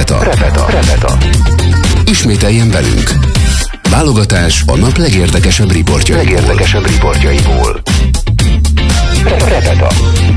Repeta. Ismételjen velünk. Válogatás a nap legérdekesebb riportjaiból. Repeta.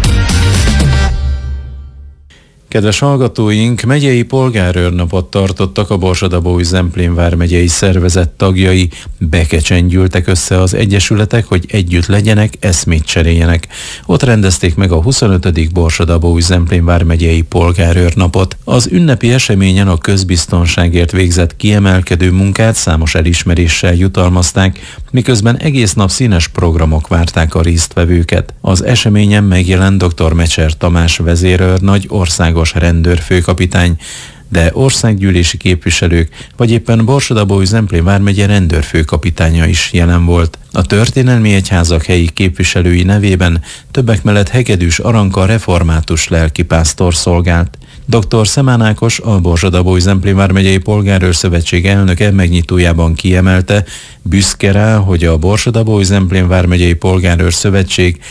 Kedves hallgatóink, megyei polgárőrnapot tartottak a Borsod-Abaúj-Zemplén vármegyei szervezet tagjai. Bekecsen gyűltek össze az egyesületek, hogy együtt legyenek, eszmét cseréljenek. Ott rendezték meg a 25. Borsod-Abaúj-Zemplén vármegyei polgárőrnapot. Az ünnepi eseményen a közbiztonságért végzett kiemelkedő munkát számos elismeréssel jutalmazták, miközben egész nap színes programok várták a résztvevőket. Az eseményen megjelent dr. Mecser Tamás vezérőrnagy, országos rendőrfőkapitány, de országgyűlési képviselők, vagy éppen Borsod-Abaúj-Zemplén vármegye rendőrfőkapitánya is jelen volt. A történelmi egyházak helyi képviselői nevében többek mellett Hegedűs Aranka református lelkipásztor szolgált. Dr. Szemán Ákos, a Borsod-Abaúj-Zemplén vármegyei polgárőrszövetség elnöke megnyitójában kiemelte, büszke rá, hogy a Borsod-Abaúj-Zemplén vármegyei polgárőrszövetség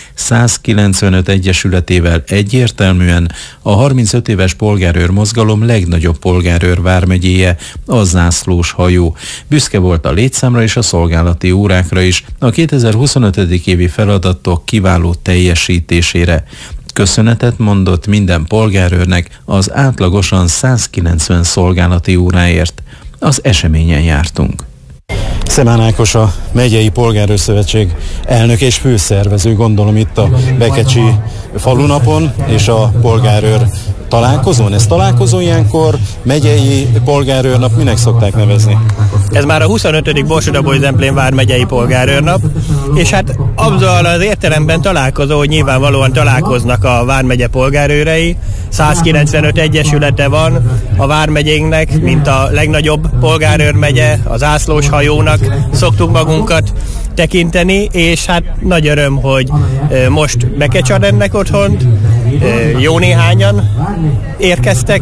195 egyesületével egyértelműen a 35 éves polgárőr mozgalom legnagyobb polgárőr vármegyéje, a zászlós hajó. Büszke volt a létszámra és a szolgálati órákra is, a 2025. évi feladatok kiváló teljesítésére. Köszönetet mondott minden polgárőrnek az átlagosan 190 szolgálati óráért. Az eseményen jártunk. Szemán Ákos, a megyei polgárőrszövetség elnök és főszervező, gondolom itt a Bekecsi falunapon és a polgárőr találkozón. Ez találkozó ilyenkor, megyei polgárőrnap, minek szokták nevezni? Ez már a 25. Borsod-Abaúj-Zemplén vármegyei polgárőrnap, és hát abban az értelemben találkozó, hogy nyilvánvalóan találkoznak a vármegye polgárőrei. 195 egyesülete van a vármegyénknek, mint a legnagyobb polgárőrmegye, az zászlós hajónak szoktuk magunkat tekinteni, és hát nagy öröm, hogy most Bekecsen ennek otthont, jó néhányan érkeztek,